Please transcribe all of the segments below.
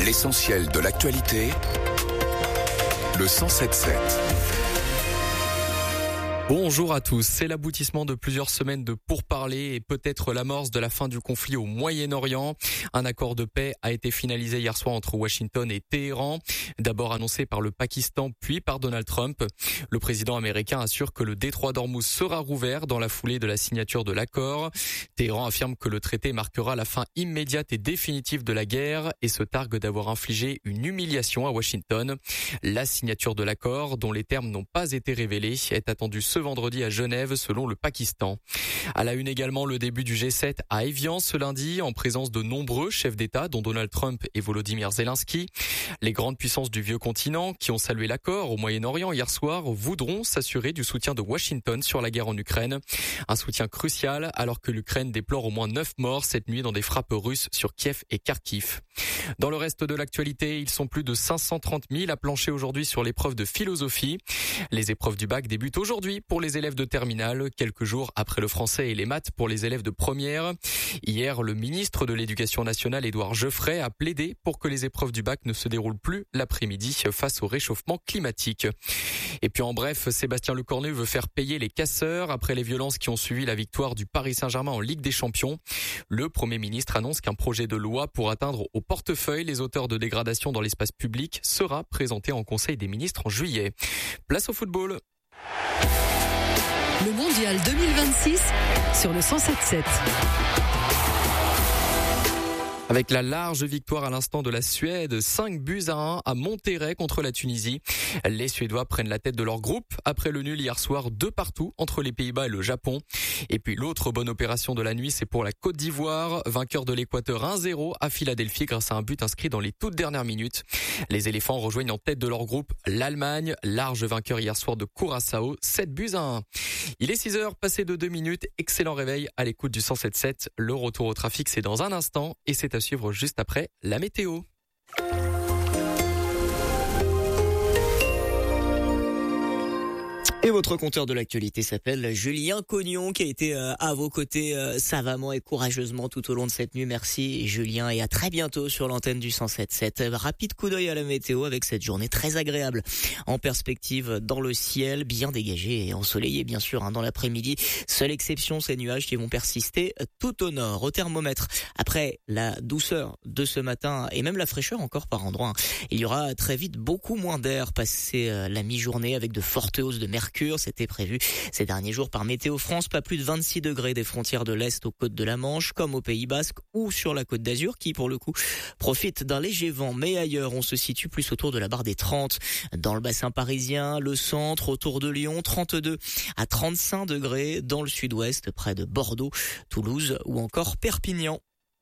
L'essentiel de l'actualité, le 107.7. Bonjour à tous. C'est l'aboutissement de plusieurs semaines de pourparlers et peut-être l'amorce de la fin du conflit au Moyen-Orient. Un accord de paix a été finalisé hier soir entre Washington et Téhéran. D'abord annoncé par le Pakistan, puis par Donald Trump. Le président américain assure que le détroit d'Ormuz sera rouvert dans la foulée de la signature de l'accord. Téhéran affirme que le traité marquera la fin immédiate et définitive de la guerre et se targue d'avoir infligé une humiliation à Washington. La signature de l'accord, dont les termes n'ont pas été révélés, est attendue ce vendredi à Genève selon le Pakistan. À la une également, le début du G7 à Évian ce lundi en présence de nombreux chefs d'État dont Donald Trump et Volodymyr Zelensky. Les grandes puissances du vieux continent qui ont salué l'accord au Moyen-Orient hier soir voudront s'assurer du soutien de Washington sur la guerre en Ukraine. Un soutien crucial alors que l'Ukraine déplore au moins 9 morts cette nuit dans des frappes russes sur Kiev et Kharkiv. Dans le reste de l'actualité, ils sont plus de 530 000 à plancher aujourd'hui sur l'épreuve de philosophie. Les épreuves du bac débutent aujourd'hui pour les élèves de terminale, quelques jours après le français et les maths pour les élèves de première. Hier, le ministre de l'Éducation nationale, Édouard Geoffrey, a plaidé pour que les épreuves du bac ne se déroulent plus l'après-midi face au réchauffement climatique. Et puis en bref, Sébastien Lecornu veut faire payer les casseurs après les violences qui ont suivi la victoire du Paris Saint-Germain en Ligue des Champions. Le Premier ministre annonce qu'un projet de loi pour atteindre au portefeuille les auteurs de dégradation dans l'espace public sera présenté en Conseil des ministres en juillet. Place au football. Le Mondial 2026 sur le 107.7. Avec la large victoire à l'instant de la Suède, 5-1 à Monterrey contre la Tunisie. Les Suédois prennent la tête de leur groupe après le nul hier soir 2-2 entre les Pays-Bas et le Japon. Et puis l'autre bonne opération de la nuit, c'est pour la Côte d'Ivoire, vainqueur de l'Équateur 1-0 à Philadelphie grâce à un but inscrit dans les toutes dernières minutes. Les éléphants rejoignent en tête de leur groupe l'Allemagne, large vainqueur hier soir de Curaçao, 7-1. Il est 6h, passé de 2 minutes, excellent réveil à l'écoute du 107.7. Le retour au trafic, c'est dans un instant et c'est à suivre juste après la météo. Et votre compteur de l'actualité s'appelle Julien Cognon qui a été à vos côtés savamment et courageusement tout au long de cette nuit. Merci Julien et à très bientôt sur l'antenne du 107.7. Rapide coup d'œil à la météo avec cette journée très agréable en perspective dans le ciel, bien dégagé et ensoleillé bien sûr dans l'après-midi. Seule exception, ces nuages qui vont persister tout au nord. Au thermomètre, après la douceur de ce matin et même la fraîcheur encore par endroits, il y aura très vite beaucoup moins d'air passé la mi-journée avec de fortes hausses de mercure. C'était prévu ces derniers jours par Météo France, pas plus de 26 degrés des frontières de l'Est aux côtes de la Manche, comme au Pays Basque ou sur la Côte d'Azur, qui pour le coup profite d'un léger vent. Mais ailleurs, on se situe plus autour de la barre des 30. Dans le bassin parisien, le centre, autour de Lyon, 32 à 35 degrés. Dans le sud-ouest, près de Bordeaux, Toulouse ou encore Perpignan.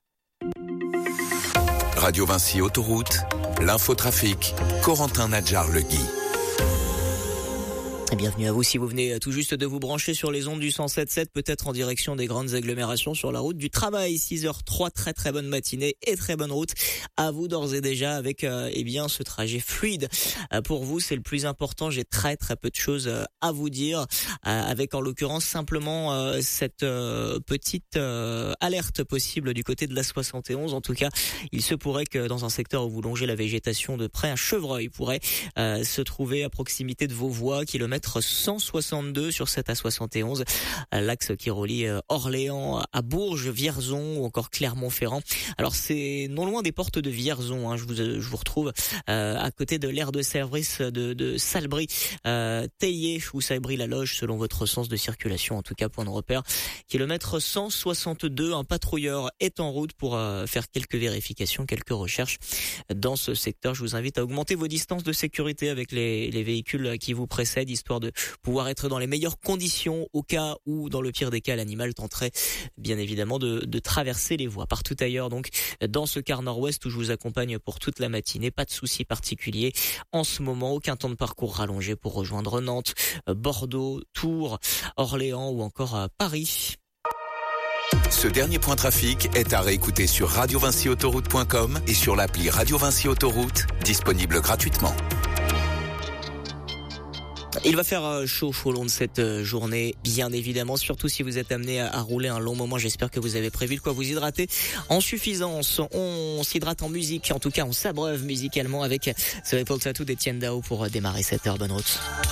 Radio Vinci Autoroute, l'infotrafic, Corentin Nadjar-Legui. Bienvenue à vous si vous venez tout juste de vous brancher sur les ondes du 107.7, peut-être en direction des grandes agglomérations sur la route du travail. 6h03, très bonne matinée et très bonne route à vous d'ores et déjà avec ce trajet fluide. Pour vous, c'est le plus important. J'ai très peu de choses à vous dire, avec en l'occurrence simplement cette petite alerte possible du côté de la 71. En tout cas, il se pourrait que dans un secteur où vous longez la végétation de près, un chevreuil pourrait se trouver à proximité de vos voies, kilomètres 162 sur 7 à 71, l'axe qui relie Orléans à Bourges, Vierzon ou encore Clermont-Ferrand. Alors c'est non loin des portes de Vierzon, je vous retrouve à côté de l'aire de service de Salbris, Theillet ou Salbris-la-Loge selon votre sens de circulation, en tout cas point de repère. Kilomètre 162, un patrouilleur est en route pour faire quelques vérifications, quelques recherches dans ce secteur. Je vous invite à augmenter vos distances de sécurité avec les véhicules qui vous précèdent, histoire de pouvoir être dans les meilleures conditions au cas où, dans le pire des cas, l'animal tenterait bien évidemment de traverser les voies. Partout ailleurs, donc, dans ce quart nord-ouest où je vous accompagne pour toute la matinée, pas de soucis particuliers. En ce moment, aucun temps de parcours rallongé pour rejoindre Nantes, Bordeaux, Tours, Orléans ou encore Paris. Ce dernier point trafic est à réécouter sur radiovinciautoroute.com et sur l'appli Radio Vinci Autoroute, disponible gratuitement. Il va faire chaud au long de cette journée, bien évidemment, surtout si vous êtes amené à rouler un long moment. J'espère que vous avez prévu de quoi vous hydrater en suffisance. On s'hydrate en musique, en tout cas on s'abreuve musicalement avec The Apple Tattoo d'Etienne Dao pour démarrer cette heure. Bonne route.